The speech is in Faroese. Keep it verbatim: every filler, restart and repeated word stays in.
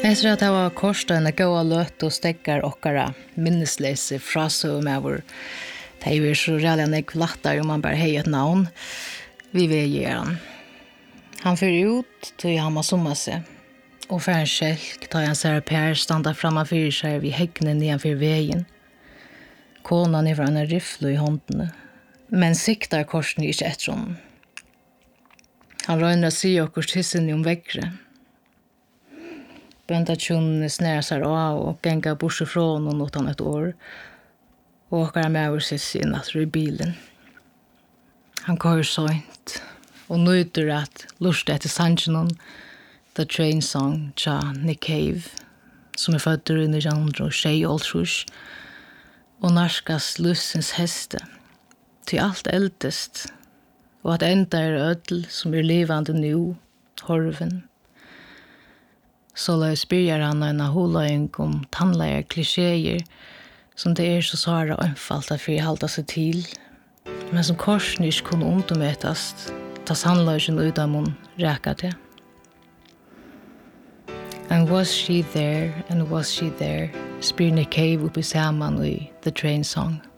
Efter att ha korsten att gå löt och stäckar okkara minneslöse frasum över det är ju så redan glattare om man bara hej ett namn vi vill ge han. Han för ut till han har somma sig och för en kälk tar han sig Per standa framma för sig vid häcknen nedanför vägen. Konan är en rifflo i handen men siktar korsen inte efter honom. Han röjnar sig och kurstissen om väckre. Bönta tjunne snär sig av och gänga bort från honom utan ett år. Och åker med över sig in i bilen. Han kör sånt och nöjder att lusta efter sanchen The Train Song tja Nick Cave som är född i nittonhundra och tjej åldrus och narskas lussens häste till allt äldest och att enda är ödel som är levande nu, horven. Så lös börjar han en hålläng om tandläger klichéer som det är så svåra och enfalt att för halta sig till. Men som korsen inte kunde undermätas tas handlagen utan hon räkade. And was she there, and was she there, spyr Nick Cave upp i samman i The Train Song.